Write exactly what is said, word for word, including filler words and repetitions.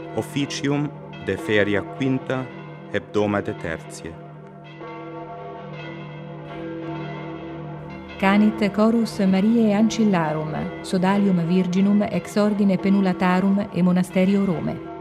officium de feria quinta hebdomade tertiae. Canit chorus Mariae Ancillarum, sodalium Virginum ex ordine Penulatarum e Monasterio Rome.